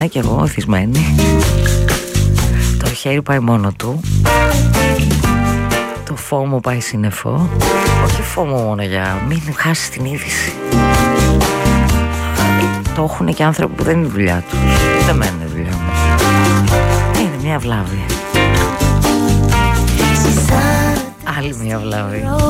Και εγώ εθισμένη. Το χέρι πάει μόνο του. Το φόμο πάει σύννεφο. Όχι φόμο μόνο για μην χάσεις την είδηση. Το έχουν και άνθρωποι που δεν είναι δουλειά τους. Δεν μένουν δουλειά μου. Είναι μια βλάβη. Άλλη μια βλάβη.